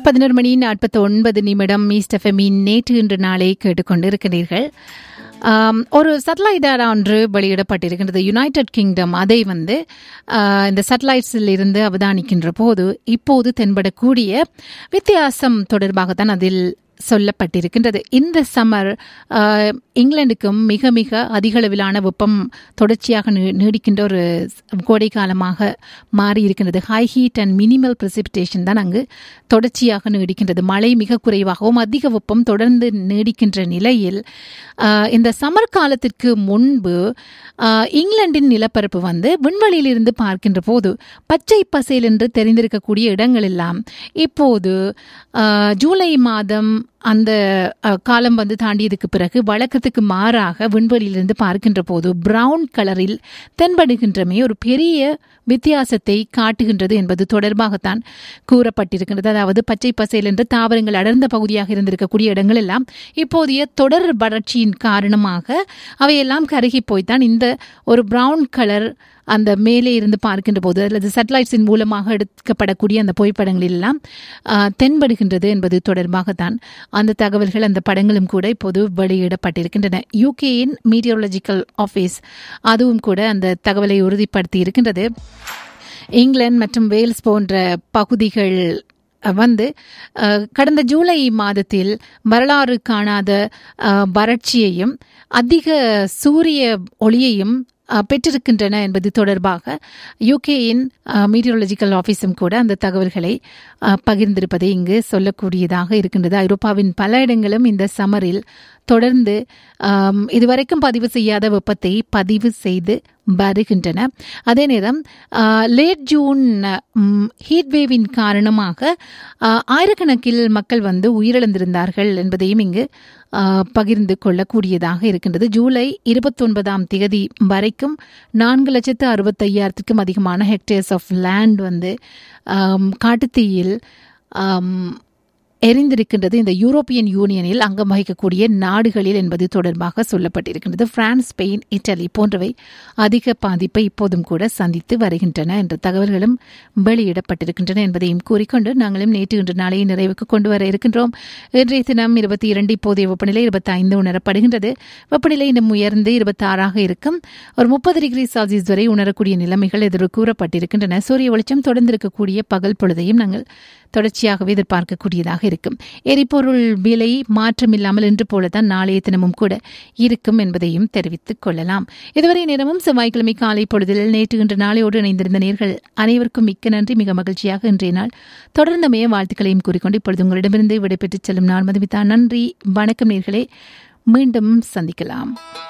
11:49 east எஃப்எம்மின் நேற்று இன்று நாளை கேட்டுக்கொண்டிருக்கிறீர்கள். ஒரு சேட்டலைட் ஒன்று வெளியிடப்பட்டிருக்கின்றது யுனைடெட் கிங்டம். அதை இந்த சேட்டலைட்ஸில் இருந்து அவதானிக்கின்ற போது இப்போது தென்படக்கூடிய வித்தியாசம் தொடர்பாகத்தான் அதில் சொல்லப்பட்டிருக்கின்றது. இந்த சம்மர் இங்கிலாந்துக்கும் மிக மிக அதிகளவிலான வெப்பம் தொடர்ச்சியாக நீடிக்கின்ற ஒரு கோடை காலமாக மாறி இருக்கின்றது. ஹை ஹீட் அண்ட் மினிமல் பிரெசிபிடேஷன் தான் அங்கு தொடர்ச்சியாக நீடிக்கின்றது. மழை மிக குறைவாகவும் அதிக வெப்பம் தொடர்ந்து நீடிக்கின்ற நிலையில் இந்த சம்மர் காலத்திற்கு முன்பு இங்கிலாந்தின் நிலப்பரப்பு விண்வெளியிலிருந்து பார்க்கின்ற போது பச்சை பசேல் என்று தெரிந்திருக்கக்கூடிய இடங்கள் எல்லாம் இப்போது ஜூலை மாதம் அந்த காலம் தாண்டியதுக்கு பிறகு வழக்கத்துக்கு மாறாக விண்வெளியிலிருந்து பார்க்கின்ற போது பிரவுன் கலரில் தென்படுகின்றமே ஒரு பெரிய வித்தியாசத்தை காட்டுகின்றது என்பது தொடர்பாகத்தான் கூறப்பட்டிருக்கின்றது. அதாவது பச்சை பசேல் என்று தாவரங்கள் அடர்ந்த பகுதியாக இருந்திருக்கக்கூடிய இடங்கள் எல்லாம் இப்போதைய தொடர் வறட்சியின் காரணமாக அவையெல்லாம் கருகி போய்த்தான் இந்த ஒரு பிரவுன் கலர் அந்த மேலே இருந்து பார்க்கின்ற போது அல்லது சேட்டலைட்ஸின் மூலமாக எடுக்கப்படக்கூடிய அந்த புகைப்படங்கள் எல்லாம் தென்படுகின்றது என்பது தொடர்பாகத்தான் அந்த தகவல்கள் அந்த படங்களும் கூட இப்போது வெளியிடப்பட்டிருக்கின்றன. யூகேயின் மீட்டியோலஜிக்கல் ஆஃபீஸ் அதுவும் கூட அந்த தகவலை உறுதிப்படுத்தி இருக்கின்றது. இங்கிலாந்து மற்றும் வேல்ஸ் போன்ற பகுதிகள் கடந்த ஜூலை மாதத்தில் வரலாறு காணாத வறட்சியையும் அதிக சூரிய ஒளியையும் பெற்றிருக்கின்றன என்பது தொடர்பாக யூகேயின் மீட்டியோலஜிக்கல் ஆஃபீஸும் கூட அந்த தகவல்களை பகிர்ந்திருப்பதை இங்கு சொல்லக்கூடியதாக இருக்கின்றது. ஐரோப்பாவின் பல இடங்களும் இந்த சம்மரில் தொடர்ந்து இதுவரைக்கும் பதிவு செய்யாத வெப்பத்தை பதிவு செய்து வருகின்றன. அதே நேரம் லேட் ஜூன் ஹீட்வேவின் காரணமாக ஆயிரக்கணக்கில் மக்கள் உயிரிழந்திருந்தார்கள் என்பதையும் இங்கு பகிர்ந்து கொள்ளக்கூடியதாக இருக்கின்றது. ஜூலை 29 வரைக்கும் 4,65,000 அதிகமான ஹெக்டேர்ஸ் ஆஃப் லேண்ட் காட்டுத்தீயில் எரிந்திருக்கின்றது இந்த யூரோப்பியன் யூனியனில் அங்கம் வகிக்கக்கூடிய நாடுகளில் என்பது தொடர்பாக சொல்லப்பட்டிருக்கின்றது. பிரான்ஸ், ஸ்பெயின், இத்தாலி போன்றவை அதிக பாதிப்பை இப்போதும் கூட சந்தித்து வருகின்றன என்ற தகவல்களும் வெளியிடப்பட்டிருக்கின்றன என்பதையும் கூறிக்கொண்டு நாங்களும் நேற்று இன்று நாளையை நிறைவுக்கு கொண்டு வர இருக்கின்றோம். இன்றைய தினம் 22 இப்போதைய வெப்பநிலை 25 உணரப்படுகின்றது. வெப்பநிலை இன்னும் உயர்ந்து 26 இருக்கும். ஒரு 30 டிகிரி செல்சியஸ் வரை உணரக்கூடிய நிலைமைகள் எதிர்வு கூறப்பட்டிருக்கின்றன. சூரிய வெளிச்சம் தொடர்ந்திருக்கக்கூடிய பகல் பொழுதையும் நாங்கள் தொடர்ச்சியாகவே எதிர்பார்க்கக்கூடியதாக இருக்கும். எரிபொருள் விலை மாற்றமில்லாமல் இன்று போலதான் நாளைய தினமும் கூட இருக்கும் என்பதையும் தெரிவித்துக் கொள்ளலாம். இதுவரை நேரமும் செவ்வாய்க்கிழமை காலை பொழுதில் நேற்று இன்று நாளையோடு இணைந்திருந்த நேர்கள் அனைவருக்கும் மிக்க நன்றி. மிக மகிழ்ச்சியாக இன்றைய நாள் தொடர்ந்தமைய வாழ்த்துக்களையும் கூறிக்கொண்டு இப்பொழுது உங்களிடமிருந்து விடைபெற்றுச் செல்லும் நான் மதுமிதா. நன்றி, வணக்கம் நேர்களே. மீண்டும் சந்திக்கலாம்.